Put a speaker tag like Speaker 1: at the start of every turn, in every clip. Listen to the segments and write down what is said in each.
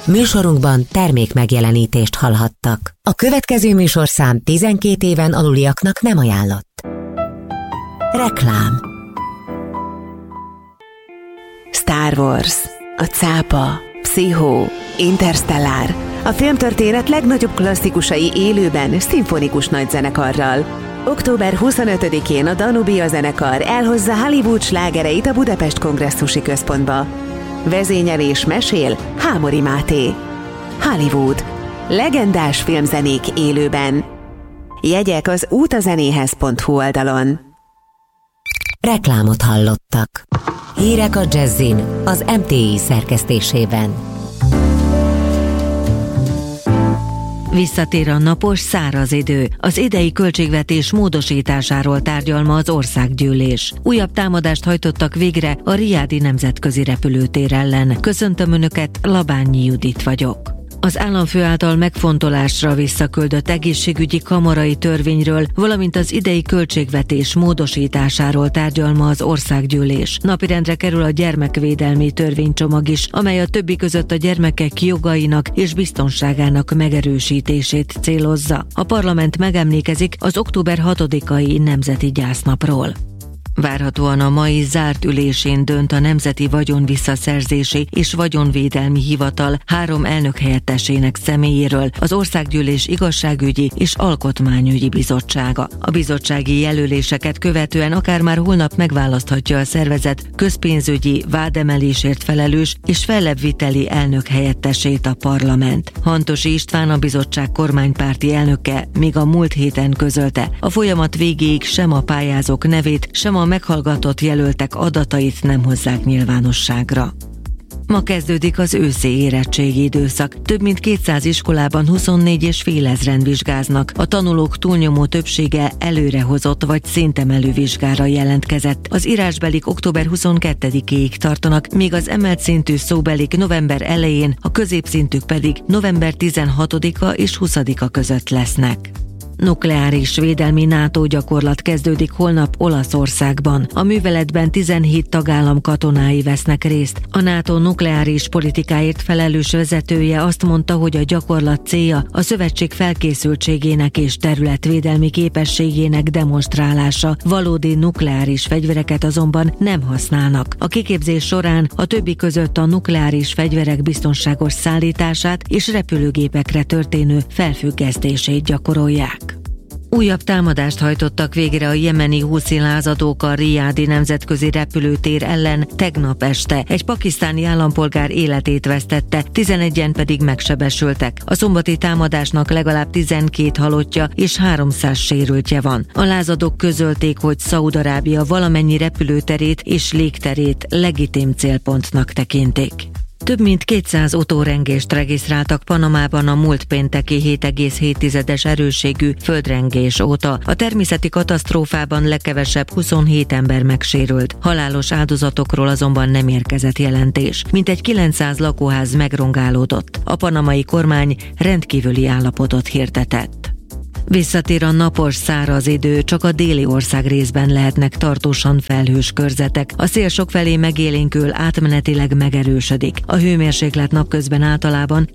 Speaker 1: Műsorunkban termék megjelenítést hallhattak. A következő műsorszám 12 éven aluliaknak nem ajánlott. Reklám.
Speaker 2: Star Wars, a cápa, Pszichó, Interstellar. A filmtörténet legnagyobb klasszikusai élőben, szimfonikus nagyzenekarral. Október 25-én a Danubia zenekar elhozza Hollywood slágereit a Budapest Kongresszusi Központba. Vezényel és mesél Hámori Máté. Hollywood. Legendás filmzenék élőben. Jegyek az utazenéhez.hu oldalon.
Speaker 1: Reklámot hallottak. Hírek a Jazzin az MTI szerkesztésében.
Speaker 3: Visszatér a napos, száraz idő. Az idei költségvetés módosításáról tárgyal ma az országgyűlés. Újabb támadást hajtottak végre a Riádi nemzetközi repülőtér ellen. Köszöntöm Önöket, Labányi Judit vagyok. Az államfő által megfontolásra visszaküldött egészségügyi kamarai törvényről, valamint az idei költségvetés módosításáról tárgyal ma az országgyűlés. Napirendre kerül a gyermekvédelmi törvénycsomag is, amely a többi között a gyermekek jogainak és biztonságának megerősítését célozza. A parlament megemlékezik az október 6-ai Nemzeti Gyásznapról. Várhatóan a mai zárt ülésén dönt a Nemzeti Vagyonvisszaszerzési és Vagyonvédelmi Hivatal 3 elnökhelyettesének személyéről, az Országgyűlés Igazságügyi és Alkotmányügyi Bizottsága. A bizottsági jelöléseket követően akár már holnap megválaszthatja a szervezet közpénzügyi, vádemelésért felelős és fellebbviteli elnökhelyettesét a parlament. Hantosi István, a bizottság kormánypárti elnöke még a múlt héten közölte, a folyamat végéig sem a pályázók nevét, sem a meghallgatott jelöltek adatait nem hozzák nyilvánosságra. Ma kezdődik az őszi érettségi időszak. Több mint 200 iskolában 24,5 ezren vizsgáznak. A tanulók túlnyomó többsége előrehozott vagy szintemelő vizsgára jelentkezett. Az írásbelik október 22-ig tartanak, míg az emelt szintű szóbelik november elején, a középszintűk pedig november 16-a és 20-a között lesznek. Nukleáris védelmi NATO gyakorlat kezdődik holnap Olaszországban. A műveletben 17 tagállam katonái vesznek részt. A NATO nukleáris politikáért felelős vezetője azt mondta, hogy a gyakorlat célja a szövetség felkészültségének és területvédelmi képességének demonstrálása. Valódi nukleáris fegyvereket azonban nem használnak. A kiképzés során a többi között a nukleáris fegyverek biztonságos szállítását és repülőgépekre történő felfüggesztését gyakorolják. Újabb támadást hajtottak végre a jemeni húszi lázadók a Riádi nemzetközi repülőtér ellen tegnap este. Egy pakisztáni állampolgár életét vesztette, 11-en pedig megsebesültek. A szombati támadásnak legalább 12 halottja és 300 sérültje van. A lázadók közölték, hogy Szaúd-Arábia valamennyi repülőterét és légterét legitim célpontnak tekintik. Több mint 200 utórengést regisztráltak Panamában a múlt pénteki 7,7-es erősségű földrengés óta. A természeti katasztrófában legkevesebb 27 ember megsérült. Halálos áldozatokról azonban nem érkezett jelentés. Mintegy 900 lakóház megrongálódott. A panamai kormány rendkívüli állapotot hirdetett. Visszatér a napos, száraz idő, csak a déli ország részben lehetnek tartósan felhős körzetek. A szél sokfelé megélénkül, átmenetileg megerősödik. A hőmérséklet napközben általában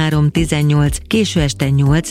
Speaker 3: 13-18, késő este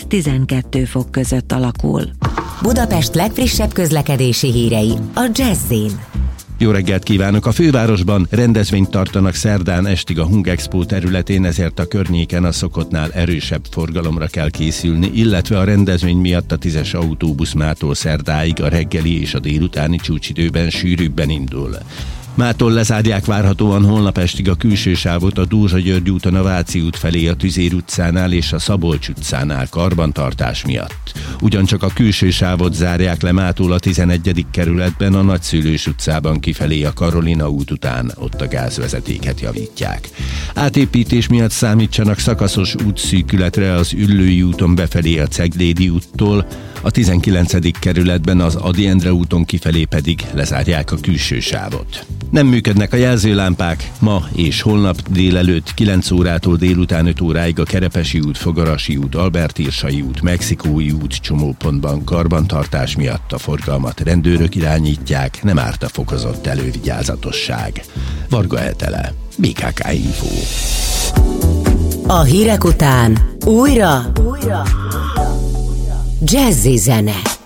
Speaker 3: 8-12 fok között alakul.
Speaker 1: Budapest legfrissebb közlekedési hírei a Jazzin.
Speaker 4: Jó reggelt kívánok! A fővárosban rendezvényt tartanak szerdán estig a Hungexpo területén, ezért a környéken a szokottnál erősebb forgalomra kell készülni, illetve a rendezvény miatt a 10-es autóbusz mától szerdáig a reggeli és a délutáni csúcsidőben sűrűbben indul. Mától lezárják várhatóan holnap estig a külső sávot a Dózsa-György úton a Váci út felé a Tüzér utcánál és a Szabolcs utcánál karbantartás miatt. Ugyancsak a külső sávot zárják le mától a 11. kerületben a Nagyszülős utcában kifelé a Karolina út után, ott a gázvezetéket javítják. Átépítés miatt számítsanak szakaszos útszűkületre az Üllői úton befelé a Ceglédi úttól, a 19. kerületben az Ady Endre úton kifelé pedig lezárják a külső sávot. Nem működnek a jelzőlámpák, ma és holnap délelőtt 9 órától délután 5 óráig a Kerepesi út, Fogarasi út, Albert-Irsai út, Mexikói út csomópontban karbantartás miatt a forgalmat rendőrök irányítják, nem árt a fokozott elővigyázatosság. Varga Etele, BKK Info.
Speaker 1: A hírek után újra Jazzy zene.